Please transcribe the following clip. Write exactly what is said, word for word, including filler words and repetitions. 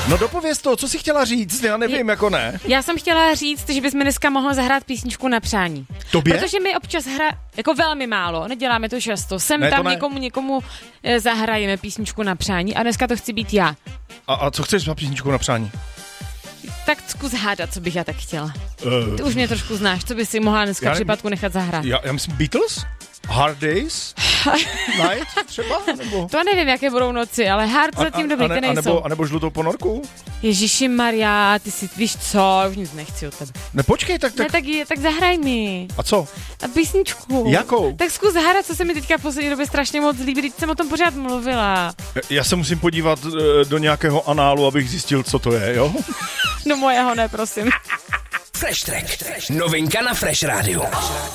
No dopověz to, co jsi chtěla říct, já nevím, je, jako ne. Já jsem chtěla říct, že bychom dneska mohli zahrát písničku na přání. Tobě? Protože my občas hra, jako velmi málo, neděláme to často. Sem ne, tam ne. někomu, někomu e, zahrajeme písničku na přání a dneska to chci být já. A, a co chceš na písničku na přání? Tak zkus hádat, co bych já tak chtěla. Uh, Ty už mě trošku znáš, co by si mohla dneska já případku nechat zahrát. Já, já myslím Beatles? Hard Days? Night třeba? Nebo? To nevím, jaké budou noci, ale hard zatím dobrý, ty nejsou. A nebo, a nebo žlutou ponorku? Ježiši Maria, ty si, víš co, už nic nechci od tebe. Ne, počkej, tak... tak... Ne, tak, je, tak zahraj mi. A co? A písničku. Jakou? Tak zkus zahrát, co se mi teďka v poslední době strašně moc líbí, teď jsem o tom pořád mluvila. Já se musím podívat do nějakého análu, abych zjistil, co to je, jo? No mojeho ne, prosím. Fresh Track. Novinka na Fresh Rádiu.